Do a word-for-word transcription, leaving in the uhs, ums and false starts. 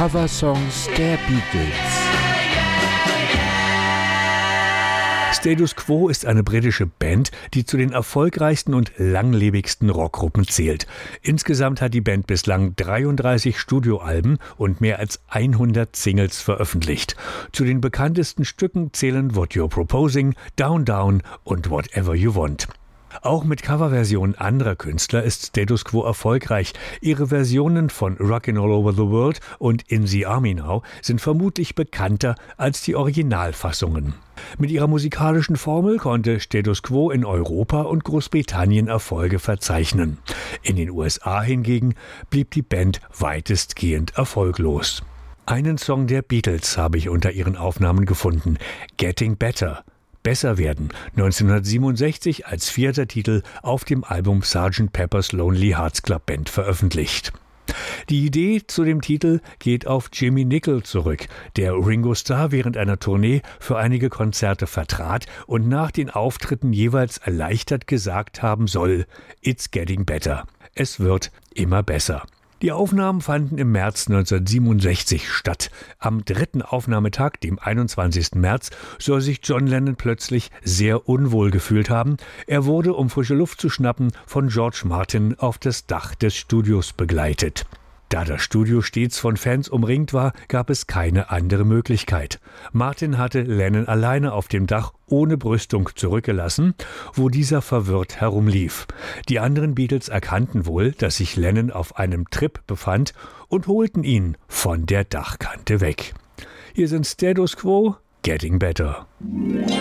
Coversongs der Beatles. Status Quo ist eine britische Band, die zu den erfolgreichsten und langlebigsten Rockgruppen zählt. Insgesamt hat die Band bislang dreiunddreißig Studioalben und mehr als hundert Singles veröffentlicht. Zu den bekanntesten Stücken zählen What You're Proposing, Down Down und Whatever You Want. Auch mit Coverversionen anderer Künstler ist Status Quo erfolgreich. Ihre Versionen von Rockin' All Over the World und In the Army Now sind vermutlich bekannter als die Originalfassungen. Mit ihrer musikalischen Formel konnte Status Quo in Europa und Großbritannien Erfolge verzeichnen. In den U S A hingegen blieb die Band weitestgehend erfolglos. Einen Song der Beatles habe ich unter ihren Aufnahmen gefunden: Getting Better. Besser werden, neunzehnhundertsiebenundsechzig als vierter Titel auf dem Album Sergeant Pepper's Lonely Hearts Club Band veröffentlicht. Die Idee zu dem Titel geht auf Jimmy Nicol zurück, der Ringo Starr während einer Tournee für einige Konzerte vertrat und nach den Auftritten jeweils erleichtert gesagt haben soll: It's getting better. Es wird immer besser. Die Aufnahmen fanden im März neunzehnhundertsiebenundsechzig statt. Am dritten Aufnahmetag, dem einundzwanzigsten März, soll sich John Lennon plötzlich sehr unwohl gefühlt haben. Er wurde, um frische Luft zu schnappen, von George Martin auf das Dach des Studios begleitet. Da das Studio stets von Fans umringt war, gab es keine andere Möglichkeit. Martin hatte Lennon alleine auf dem Dach ohne Brüstung zurückgelassen, wo dieser verwirrt herumlief. Die anderen Beatles erkannten wohl, dass sich Lennon auf einem Trip befand und holten ihn von der Dachkante weg. Hier sind Status Quo, Getting Better.